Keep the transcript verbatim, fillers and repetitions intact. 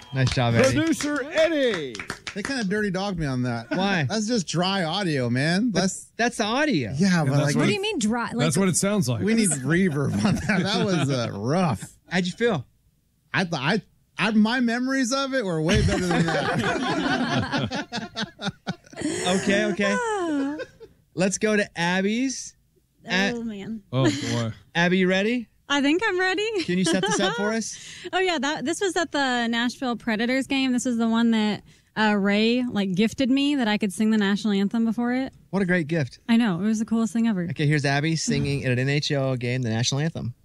Nice job, Eddie. Producer Eddie. They kind of dirty dogged me on that. Why? That's just dry audio, man. That's that's the audio. Yeah, but that's like, what What do you mean dry? Like, That's what it sounds like. we need reverb on that. That was uh, rough. How'd you feel? I thought I, I, my memories of it were way better than that. Okay, okay. Let's go to Abby's. A- Oh, man. Oh, boy. Abby, you ready? I think I'm ready. Can you set this up for us? Oh, yeah. That This was at the Nashville Predators game. This is the one that uh, Ray like gifted me that I could sing the national anthem before it. What a great gift. I know. It was the coolest thing ever. Okay, here's Abby singing at an N H L game the national anthem.